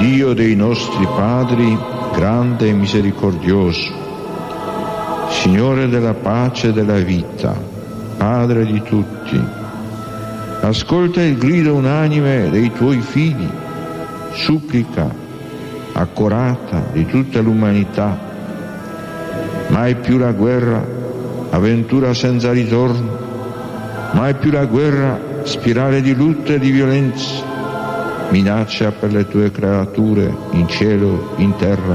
Dio dei nostri padri, grande e misericordioso, Signore della pace e della vita, Padre di tutti, ascolta il grido unanime dei tuoi figli, supplica accorata di tutta l'umanità. Mai più la guerra, avventura senza ritorno, mai più la guerra, spirale di lutto e di violenza, minaccia per le tue creature in cielo, in terra,